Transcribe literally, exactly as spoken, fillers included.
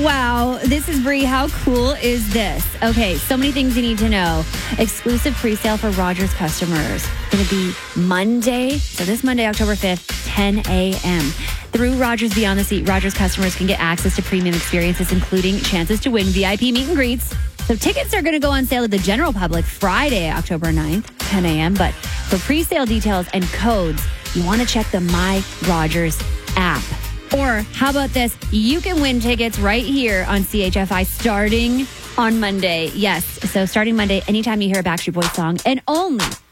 Wow, this is Bree. How cool is this? Okay, so many things you need to know. Exclusive pre-sale for Rogers customers. Going to be Monday. So this Monday, October fifth, ten a.m. Through Rogers Beyond the Seat, Rogers customers can get access to premium experiences, including chances to win V I P meet and greets. So tickets are going to go on sale to the general public Friday, October ninth, ten a.m. But for pre-sale details and codes, you want to check the My Rogers app. Or how about this? You can win tickets right here on C H F I starting on Monday. Yes, so starting Monday, anytime you hear a Backstreet Boys song, and only